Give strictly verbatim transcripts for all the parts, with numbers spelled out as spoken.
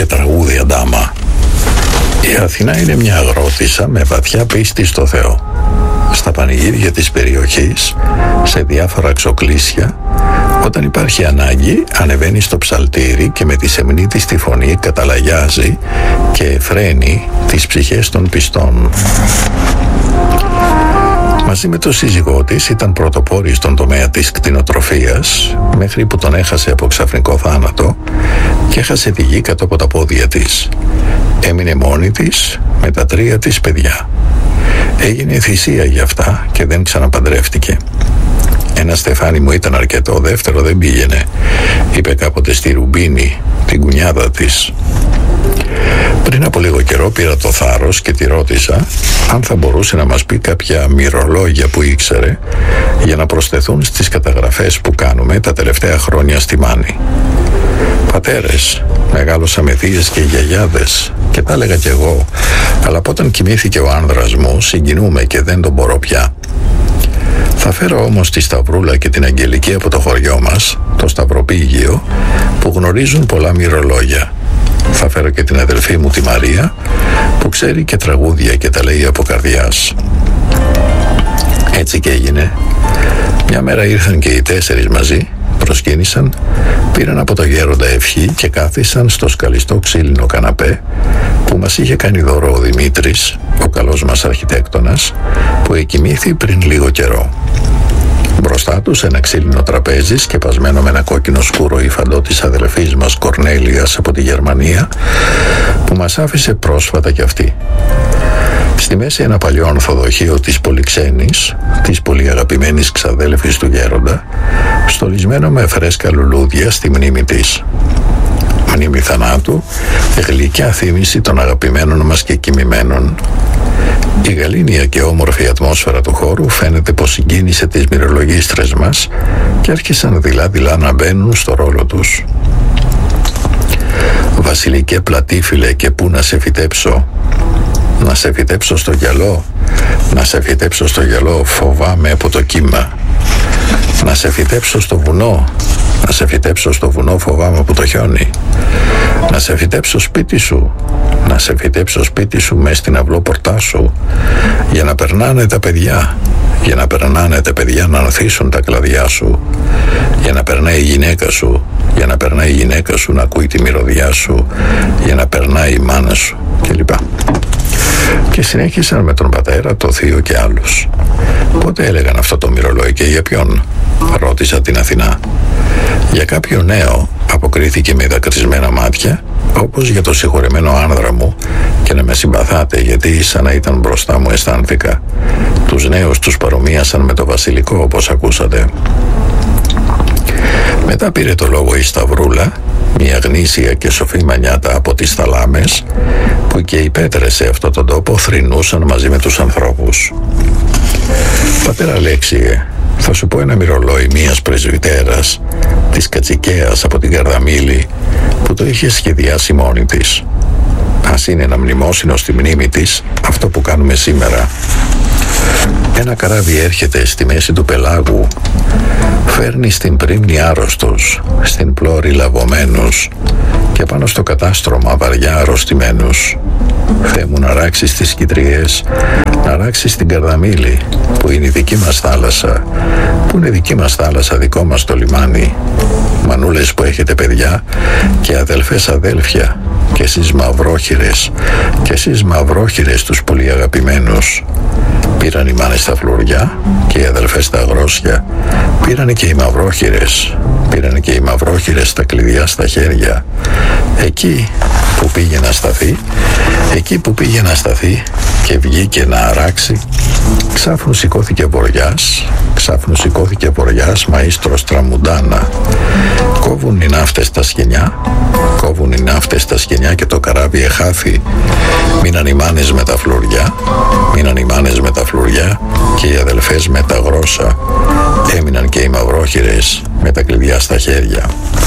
και τραγούδι αντάμα. Η Αθηνά είναι μια αγρότισσα με βαθιά πίστη στο Θεό. Στα πανηγύρια της περιοχής, σε διάφορα ξοκλήσια, όταν υπάρχει ανάγκη, ανεβαίνει στο ψαλτήρι και με τη σεμνή της τη φωνή καταλαγιάζει και φρένει τις ψυχές των πιστών. Μαζί με τον σύζυγό της ήταν πρωτοπόρη στον τομέα της κτηνοτροφίας, μέχρι που τον έχασε από ξαφνικό θάνατο και έχασε τη γη κάτω από τα πόδια της. Έμεινε μόνη της με τα τρία της παιδιά. Έγινε θυσία για αυτά και δεν ξαναπαντρεύτηκε. Ένα στεφάνι μου ήταν αρκετό, δεύτερο δεν πήγαινε, είπε κάποτε στη Ρουμπίνη, την κουνιάδα της. Πριν από λίγο καιρό πήρα το θάρρος και τη ρώτησα αν θα μπορούσε να μας πει κάποια μυρολόγια που ήξερε για να προσθεθούν στις καταγραφές που κάνουμε τα τελευταία χρόνια στη Μάνη. Πατέρες, μεγάλωσα με θείες και γιαγιάδες και τα έλεγα κι εγώ, αλλά από όταν κοιμήθηκε ο άνδρας μου συγκινούμε και δεν τον μπορώ πια. Θα φέρω όμως τη Σταυρούλα και την Αγγελική από το χωριό μας, το Σταυροπήγιο, που γνωρίζουν πολλά μυρολόγια. Θα φέρω και την αδελφή μου τη Μαρία, που ξέρει και τραγούδια και τα λέει από καρδιάς. Έτσι και έγινε. Μια μέρα ήρθαν και οι τέσσερις μαζί, προσκύνησαν, πήραν από το γέροντα ευχή και κάθισαν στο σκαλιστό ξύλινο καναπέ που μας είχε κάνει δώρο ο Δημήτρης, ο καλός μας αρχιτέκτονας, που εκοιμήθη πριν λίγο καιρό. Μπροστά τους ένα ξύλινο τραπέζι σκεπασμένο με ένα κόκκινο σκούρο υφαντό της αδελφής μας Κορνέλιας από τη Γερμανία, που μας άφησε πρόσφατα κι αυτή. Στη μέση ένα παλιό ανθοδοχείο της πολυξένης, της πολύ αγαπημένης ξαδέλφης του γέροντα, στολισμένο με φρέσκα λουλούδια στη μνήμη της. Μνήμη θανάτου, γλυκιά θύμηση των αγαπημένων μας και κοιμημένων. Η γαλήνια και όμορφη ατμόσφαιρα του χώρου φαίνεται πως συγκίνησε τις μυρολογίστρες μας και άρχισαν δειλά-δειλά να μπαίνουν στο ρόλο τους. Βασιλικέ πλατήφιλε, και πού να σε φυτέψω? Να σε φυτέψω στο γυαλό, να σε φυτέψω στο γυαλό, φοβάμαι από το κύμα. Να σε φυτέψω στο βουνό, να σε φυτέψω στο βουνό, φοβάμαι από το χιόνι. Να σε φυτέψω σπίτι σου, να σε φυτέψω σπίτι σου μες στην αυλόπορτά σου, για να περνάνε τα παιδιά, για να περνάνε τα παιδιά να ανθίσουν τα κλαδιά σου, για να περνάει η γυναίκα σου, για να περνάει η γυναίκα σου να ακούει τη μυρωδιά σου, για να περνάει η μάνα σου κλπ. Και συνέχισαν με τον πατέρα, το θείο και άλλους. Πότε έλεγαν αυτό το μυρολόι και για ποιον? Ρώτησα την Αθηνά. Για κάποιο νέο, αποκρίθηκε με δακρυσμένα μάτια, όπως για το συγχωρεμένο άνδρα μου, και να με συμπαθάτε γιατί σαν να ήταν μπροστά μου αισθάνθηκα. Τους νέους τους παρομοίασαν με το βασιλικό, όπως ακούσατε. Μετά πήρε το λόγο η Σταυρούλα, μια γνήσια και σοφή μανιάτα από τις θαλάμες, που και οι πέτρες σε αυτόν τον τόπο θρηνούσαν μαζί με τους ανθρώπους. Πατέρα Αλέξιε, θα σου πω ένα μυρολόι μίας πρεσβυτέρας, της Κατσικαίας από την Καρδαμήλη, που το είχε σχεδιάσει μόνη της. Ας είναι ένα μνημόσυνο στη μνήμη της αυτό που κάνουμε σήμερα. Ένα καράβι έρχεται στη μέση του πελάγου, φέρνει στην πρίμνη άρρωστους, στην πλώρη λαβωμένους και πάνω στο κατάστρωμα βαριά αρρωστημένους. Θεέ μου, να ράξεις τις Κιτριές, να ράξεις την Καρδαμήλη, που είναι η δική μας θάλασσα, που είναι δική μας θάλασσα, δικό μας το λιμάνι. Μανούλες που έχετε παιδιά και αδελφές αδέλφια, και εσείς μαυρόχειρες, και εσείς μαυρόχειρες τους πολύ αγαπημένους. Πήραν οι μάνες τα φλουριά και οι αδελφές τα αγρόσια. Πήραν και οι μαυρόχειρες, πήραν και οι μαυρόχειρες τα κλειδιά στα χέρια. Εκεί που πήγε να σταθεί, εκεί που πήγε να σταθεί και βγήκε να αράξει, ξάφνου σηκώθηκε βοριάς, ξάφνου σηκώθηκε βοριάς, μαΐστρος Τραμουντάνα. Κόβουν οι ναύτες τα σκηνιά, κόβουν οι ναύτες τα σκηνιά και το καράβι εχάθη. Μείναν οι μάνες με τα φλουριά, μείναν οι μάνες με τα φλουριά και οι αδελφές με τα γρόσα. Έμειναν και οι μαυρόχειρες με τα κλειδιά στα χέρια.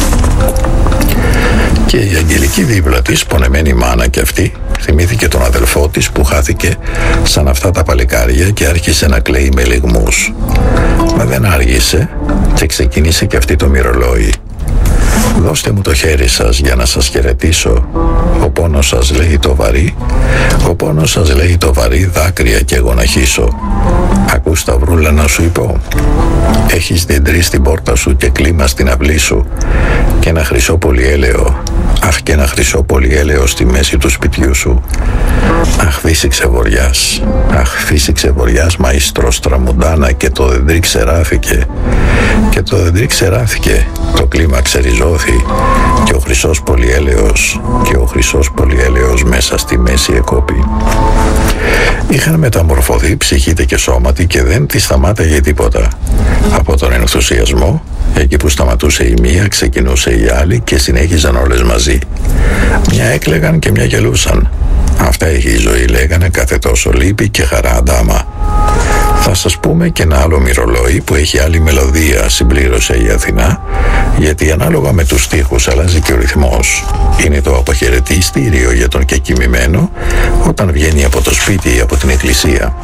Και η Αγγελική δίπλα της, πονεμένη μάνα κι αυτή, θυμήθηκε τον αδελφό της που χάθηκε σαν αυτά τα παλικάρια και άρχισε να κλαίει με λυγμούς. Μα δεν άργησε και ξεκίνησε κι αυτή το μυρολόι. Δώστε μου το χέρι σας για να σας χαιρετήσω. Ο πόνος σας λέει το βαρύ, ο πόνος σας λέει το βαρύ, δάκρυα κι εγώ να χύσω. Ακούς σταυρούλα να σου είπω. Έχεις δεντρεί στην πόρτα σου και κλίμα στην αυλή σου και ένα χρυσό πολυέλαιο. Αχ, και ένα χρυσό πολυέλαιο στη μέση του σπιτιού σου. Αχ, φύσηξε βοριάς, αχ, φύσηξε βοριάς, μαΐστρος τραμουντάνα και το δεντρί ξεράφηκε. Και το δεντρί ξεράφηκε, το κλίμα ξεριζώθη και ο χρυσός πολυέλαιος, και ο χρυσός πολυέλαιος μέσα στη μέση εκόπη. Είχαν μεταμορφωθεί ψυχήτε και σώματι και δεν τη σταμάταγε τίποτα. Από τον ενθουσιασμό, εκεί που σταματούσε η μία, ξεκινούσε η άλλη και συνέχιζαν όλες μαζί. Μια έκλαιγαν και μια γελούσαν. Αυτά έχει η ζωή, λέγανε, κάθε τόσο λύπη και χαρά αντάμα. Θα σας πούμε και ένα άλλο μυρολόι που έχει άλλη μελωδία, συμπλήρωσε η Αθηνά, γιατί ανάλογα με τους στίχους αλλάζει και ο ρυθμός. Είναι το αποχαιρετιστήριο για τον κεκοιμημένο όταν βγαίνει από το σπίτι ή από την εκκλησία.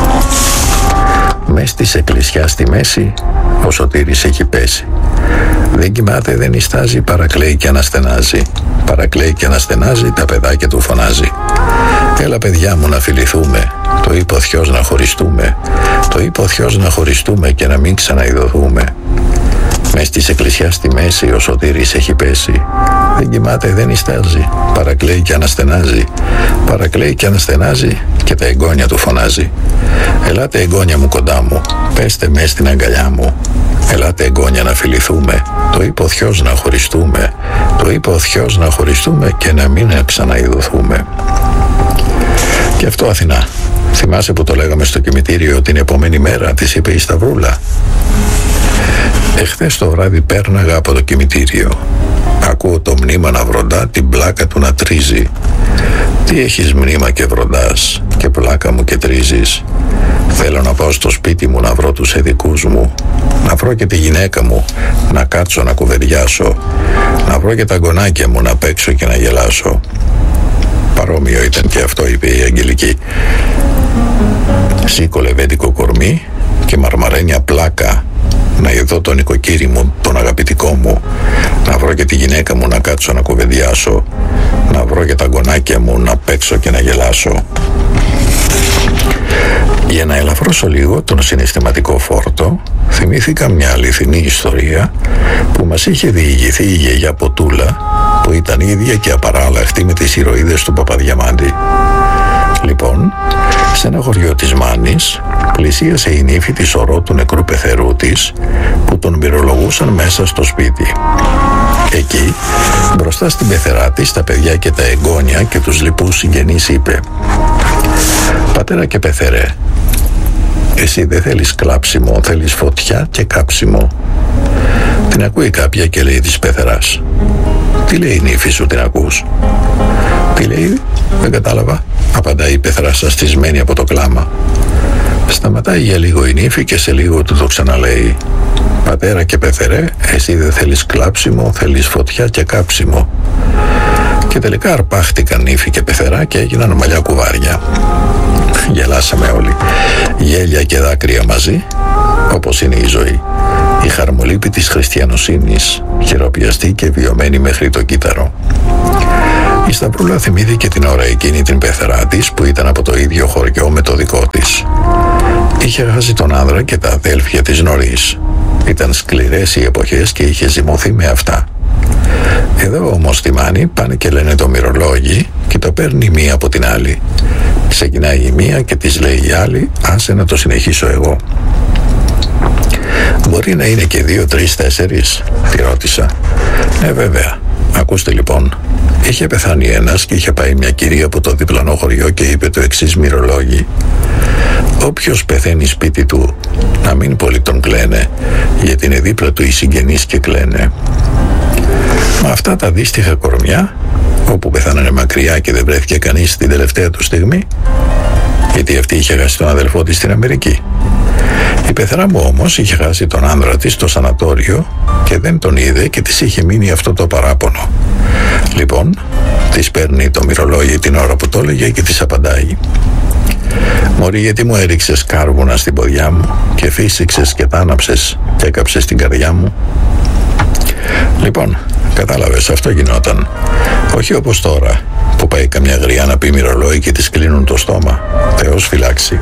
Μες της εκκλησιάς στη μέση ο Σωτήρης έχει πέσει. Δεν κοιμάται, δεν νηστάζει, παρακλαίει και αναστενάζει. Παρακλαίει και αναστενάζει, τα παιδάκια του φωνάζει. Έλα παιδιά μου να φιληθούμε, το είπε ο Θειός να χωριστούμε, το είπε ο Θειός να χωριστούμε και να μην ξαναειδωθούμε. Μες της εκκλησιάς στη μέση ο Σωτήρης έχει πέσει. Δεν κοιμάται, δεν νηστάζει, παρακλαίει και αναστενάζει. Παρακλαίει και αναστενάζει και τα εγγόνια του φωνάζει. Ελάτε εγγόνια μου κοντά μου, πέστε με στην αγκαλιά μου. Ελάτε εγγόνια να φιληθούμε, το είπε ο Θειός να χωριστούμε, το είπε ο Θειός να χωριστούμε και να μην ξαναειδωθούμε. Και αυτό, Αθηνά, θυμάσαι που το λέγαμε στο κημητήριο την επόμενη μέρα, της είπε η Σταυρούλα. Εχθές το βράδυ πέρναγα από το κημητήριο. Ακούω το μνήμα να βροντά, την πλάκα του να τρίζει. Τι έχεις μνήμα και βροντάς και πλάκα μου και τρίζεις. Θέλω να πάω στο σπίτι μου να βρω τους εδικούς μου, να βρω και τη γυναίκα μου, να κάτσω να κουβεντιάσω, να βρω και τα γονάκια μου να παίξω και να γελάσω. Παρόμοιο ήταν και αυτό, είπε η Αγγελική. Σήκω λεβέντικο κορμί και μαρμαρένια πλάκα, να ειδώ τον οικοκύρη μου, τον αγαπητικό μου, να βρω και τη γυναίκα μου να κάτσω να κουβεντιάσω, να βρω και τα γονάκια μου να παίξω και να γελάσω. Για να ελαφρώσω λίγο τον συναισθηματικό φόρτο, θυμήθηκα μια αληθινή ιστορία που μας είχε διηγηθεί η γιαγιά Ποτούλα, που ήταν ίδια και απαράλλαχτη με τις ηρωίδες του Παπαδιαμάντη. Λοιπόν, σε ένα χωριό της Μάνης πλησίασε η νύφη της ορό του νεκρού πεθερού της, που τον μυρολογούσαν μέσα στο σπίτι. Εκεί, μπροστά στην πεθερά της, τα παιδιά και τα εγγόνια και τους λοιπούς συγγενείς είπε: «Πατέρα και πεθερέ, εσύ δεν θέλεις κλάψιμο, θέλεις φωτιά και κάψιμο». Την ακούει κάποια και λέει της πεθεράς: «Τι λέει η νύφη σου, την ακούς?» «Τι λέει, δεν κατάλαβα», απαντάει η πεθερά σαστισμένη από το κλάμα. Σταματάει για λίγο η νύφη και σε λίγο του το ξαναλέει: «Πατέρα και πεθερέ, εσύ δεν θέλεις κλάψιμο, θέλεις φωτιά και κάψιμο». Και τελικά αρπάχτηκαν νύφη και πεθερά και έγιναν μαλλιά κουβάρια. Γελάσαμε όλοι, γέλια και δάκρυα μαζί, όπως είναι η ζωή. Η χαρμολύπη της χριστιανοσύνης, χειροπιαστή και βιωμένη μέχρι το κύτταρο. Η Σταυρούλα θυμήθηκε την ώρα εκείνη την πεθερά της που ήταν από το ίδιο χωριό με το δικό της. Είχε χάσει τον άνδρα και τα αδέλφια της νωρίς. Ήταν σκληρές οι εποχές και είχε ζυμωθεί με αυτά. Εδώ όμως στη Μάνη πάνε και λένε το μυρολόγι και το παίρνει η μία από την άλλη. Ξεκινάει η μία και της λέει η άλλη: «Άσε να το συνεχίσω εγώ». «Μπορεί να είναι και δύο, τρεις, τέσσερις?» τη ρώτησα. «Ναι, βέβαια. Ακούστε λοιπόν. Είχε πεθάνει ένας και είχε πάει μια κυρία από το διπλανό χωριό και είπε το εξής μυρολόγι: όποιος πεθαίνει σπίτι του, να μην πολύ τον κλαίνε, γιατί είναι δίπλα του οι συγγενείς και κλαίνε». Με αυτά τα δύστιχα κορμιά, όπου πεθάνανε μακριά και δεν βρέθηκε κανείς την τελευταία του στιγμή, γιατί αυτή είχε χάσει τον αδελφό της στην Αμερική. Η πεθερά μου όμως είχε χάσει τον άνδρα της στο σανατόριο και δεν τον είδε και της είχε μείνει αυτό το παράπονο. Λοιπόν, της παίρνει το μυρολόγι την ώρα που το έλεγε και της απαντάει: «Μωρή, γιατί μου έριξες κάρβουνα στην ποδιά μου και φύσηξες και τάναψες και έκαψες την καρδιά μου?» Λοιπόν, Κατάλαβες, αυτό γινόταν. Όχι όπως τώρα, που πάει καμιά γριά να πει μυρολόι και της κλείνουν το στόμα. Θεός φυλάξει.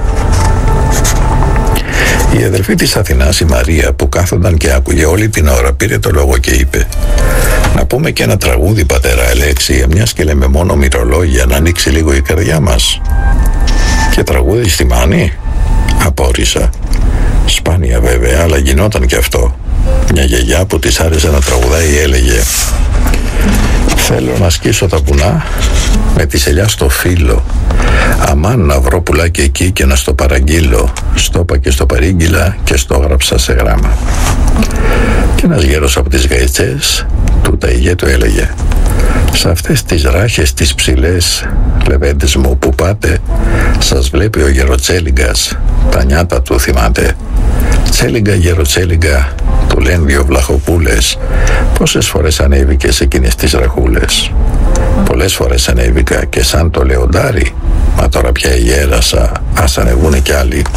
Η αδελφή της Αθηνάς, η Μαρία, που κάθονταν και άκουγε όλη την ώρα, πήρε το λόγο και είπε: «Να πούμε και ένα τραγούδι, πατέρα Αλέξη, μιας και λέμε μόνο μυρολόγια, να ανοίξει λίγο η καρδιά μας». «Και τραγούδι στη Μάνη?» Απόρρισα. Σπάνια βέβαια, αλλά γινόταν και αυτό. Μια γιαγιά που της άρεσε να τραγουδάει έλεγε: «Θέλω να σκίσω τα βουνά με τη σελιά στο φύλλο. Αμάν να βρω πουλάκι εκεί και να στο παραγγείλω. Στο είπα και στο παρήγγειλα και στο έγραψα σε γράμμα». Και ένας γέρος από τις Γαϊτσές, του Ταϊγέ, του έλεγε: «Σε αυτές τις ράχες τις ψηλές, λεβέντες μου, που πάτε, σας βλέπει ο γεροτσέλιγκας, τα νιάτα του θυμάται. Τσέλιγκα, γεροτσέλιγκα», του λένε δύο βλαχοπούλες, «πόσες φορές ανέβηκε σε εκείνες τις ραχούλες?» «Πολλές φορές ανέβηκα και σαν το λεοντάρι, μα τώρα πια γέρασα, ας ανεβούνε κι άλλοι».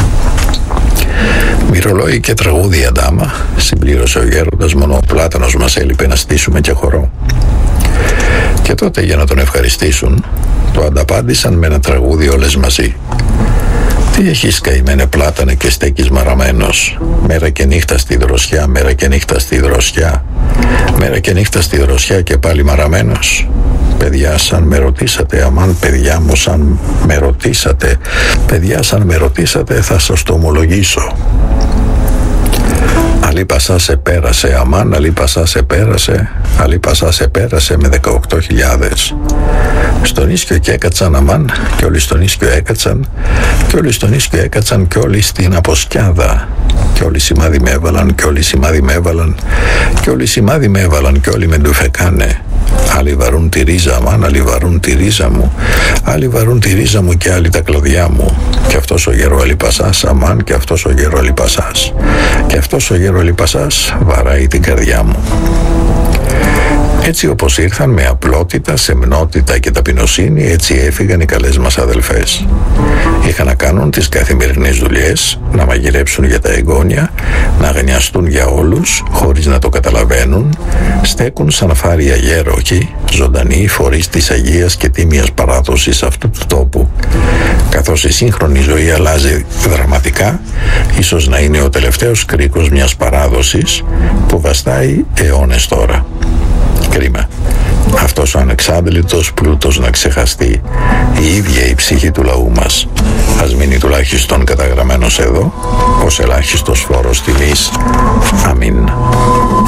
«Μυρολόι και τραγούδι, αντάμα», συμπλήρωσε ο γέροντας, «μόνο ο Πλάτανος μας έλειπε να στήσουμε και χορό». Και τότε, για να τον ευχαριστήσουν, το ανταπάντησαν με ένα τραγούδι όλες μαζί. «Τι έχεις, καημένε Πλάτανε, και στέκεις μαραμένος? Μέρα και νύχτα στη δροσιά, μέρα και νύχτα στη δροσιά, μέρα και νύχτα στη δροσιά και πάλι μαραμένος. Παιδιά, σαν με ρωτήσατε, αμάν παιδιά μου, σαν με ρωτήσατε, παιδιά, σαν με ρωτήσατε, θα σας το ομολογήσω. Αλλή πασά σε πέρασε, αμάν, αλλή πασά σε πέρασε, αλλή πασά σε πέρασε με δεκαοκτώ χιλιάδες. Στον ίσκιο και έκατσαν, αμάν, και όλοι στον ίσκιο έκατσαν, και όλοι στον ίσκιο έκατσαν, και όλοι στην αποσκιάδα. Και όλοι σημάδι με έβαλαν, και όλοι σημάδι με έβαλαν, και όλοι σημάδι με έβαλαν, και όλοι με ντουφεκάνε. Άλλοι βαρούν τη ρίζα, αμάν, άλλοι βαρούν τη ρίζα μου, άλλοι βαρούν τη ρίζα μου και άλλοι τα κλαδιά μου. Και αυτός ο γεροαλιπασάς, αμάν, και αυτός ο γεροαλιπασάς, και αυτός ο γεροαλιπασάς βαράει την καρδιά μου». Έτσι όπως ήρθαν, με απλότητα, σεμνότητα και ταπεινοσύνη, έτσι έφυγαν οι καλές μας αδελφές. Είχαν να κάνουν τις καθημερινές δουλειές, να μαγειρέψουν για τα εγγόνια, να αγνιαστούν για όλους, χωρίς να το καταλαβαίνουν, στέκουν σαν φάρια γέροχοι, ζωντανοί φορείς της Αγίας και τίμιας παράδοσης αυτού του τόπου. Καθώς η σύγχρονη ζωή αλλάζει δραματικά, ίσως να είναι ο τελευταίος κρίκος μιας παράδοσης που βαστάει αιώνες τώρα. Κρίμα. Αυτός ο ανεξάντλητος πλούτος να ξεχαστεί, η ίδια η ψυχή του λαού μας. Ας μείνει τουλάχιστον καταγραμμένος εδώ, ως ελάχιστος φόρος τιμής. Αμήν.